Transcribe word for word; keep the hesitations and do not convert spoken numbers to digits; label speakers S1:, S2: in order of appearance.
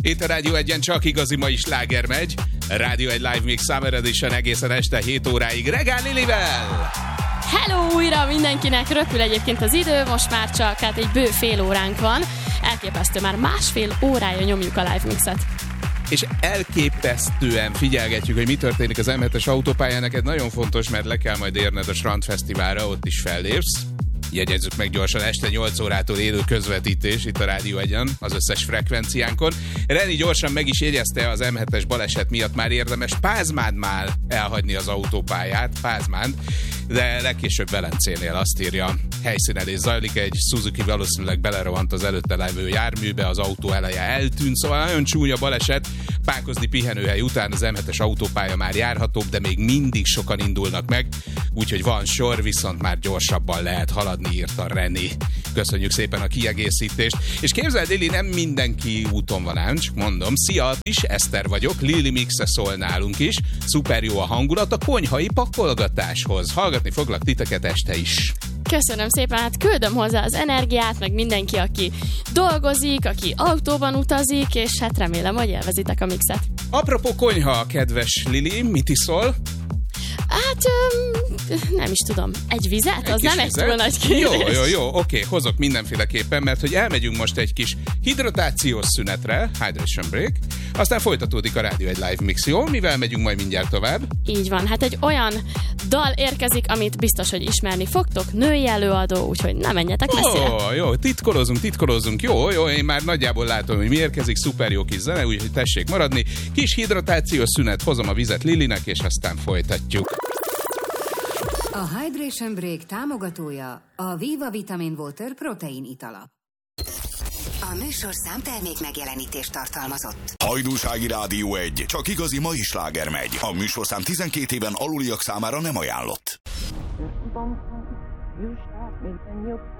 S1: Itt a Rádió egyen csak igazi mai sláger megy. Rádió egy Live Mix Summer Edition egészen este hét óráig Regál Lilivel!
S2: Hello újra mindenkinek! Röpül egyébként az idő, most már csak hát egy bő fél óránk van. Elképesztő, már másfél órája nyomjuk a Live Mixet.
S1: És elképesztően figyelgetjük, hogy mi történik az em hetes autópályán. Neked nagyon fontos, mert le kell majd érned a Strand Fesztiválra, ott is fellépsz. Jegyezzük meg gyorsan, este nyolc órától élő közvetítés itt a Rádió egyen, az összes frekvenciánkon. Reni gyorsan meg is jegyezte, az em hetes baleset miatt már érdemes Pázmánmál elhagyni az autópályát, Pázmánt, de legkésőbb Velencénél, azt írja. Helyszínelés zajlik, egy Suzuki valószínűleg belerohant az előtte levő járműbe, az autó eleje eltűnt, szóval nagyon csúnya baleset. Pákozni pihenőhely után az em hetes autópálya már járhatóbb, de még mindig sokan indulnak meg, úgyhogy van sor, viszont már gyorsabban lehet haladni, írta Reni. Köszönjük szépen a kiegészítést. És képzeld, Lili, nem mindenki úton van ám, csak mondom. Szia, is Eszter vagyok, Lili Mixe szól nálunk is. Szuper jó a hangulat a konyhai pakolgatáshoz. Hallgatni foglak titeket este is.
S2: Köszönöm szépen, hát küldöm hozzá az energiát, meg mindenki, aki dolgozik, aki autóban utazik, és hát remélem, hogy élvezitek a mixet.
S1: Apropó konyha, kedves Lili, mit iszol?
S2: Hát öm, nem is tudom. Egy vizet? Az
S1: egy
S2: nem
S1: vizet?
S2: Egy túl nagy kérdés.
S1: Jó, jó, jó, oké, hozok mindenféleképpen, mert hogy elmegyünk most egy kis hidratációs szünetre, hydration break, aztán folytatódik a Rádió egy Live Mix, jó? Mivel megyünk majd mindjárt tovább?
S2: Így van, hát egy olyan dal érkezik, amit biztos, hogy ismerni fogtok, női előadó, úgyhogy ne menjetek messzire.
S1: Ó, jó, titkolózunk, titkolózunk, jó, jó, én már nagyjából látom, hogy mi érkezik, szuper jó kis zene, úgyhogy tessék maradni. Kis hidratációs szünet, hozom a vizet Lilinek, és aztán folytatjuk.
S3: A Hydration Break támogatója a Viva Vitamin Water protein itala.
S4: A műsorszám termék megjelenítést tartalmazott.
S5: Hajdúsági Rádió egy, csak igazi mai sláger megy. A műsorszám tizenkét éven aluliak számára nem ajánlott.